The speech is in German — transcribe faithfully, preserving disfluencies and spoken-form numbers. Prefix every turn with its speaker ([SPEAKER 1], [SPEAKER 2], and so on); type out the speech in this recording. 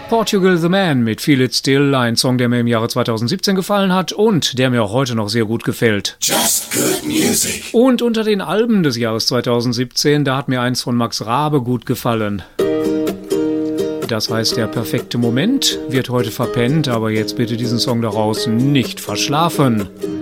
[SPEAKER 1] Portugal the Man mit Feel It Still, ein Song, der mir im Jahre zweitausendsiebzehn gefallen hat und der mir auch heute noch sehr gut gefällt.
[SPEAKER 2] Just good music.
[SPEAKER 1] Und unter den Alben des Jahres zweitausendsiebzehn, da hat mir eins von Max Rabe gut gefallen. Das heißt, der perfekte Moment wird heute verpennt, aber jetzt bitte diesen Song daraus nicht verschlafen.